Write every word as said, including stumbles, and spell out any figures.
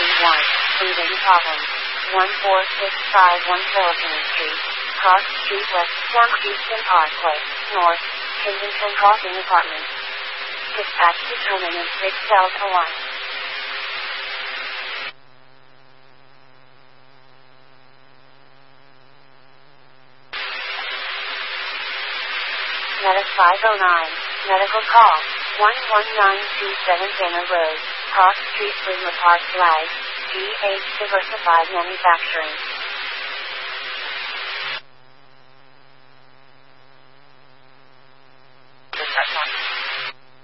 three one, breathing problems. one four six five one Philippine Street, Cross Street West, South Houston Parkway, North, Kensington Crossing Apartments. Dispatch determinant six Delta one. Meta five oh nine, medical call, one one nine two seven Banner Road, Cross Street, Fremont Park, Flag, G H Diversified Manufacturing.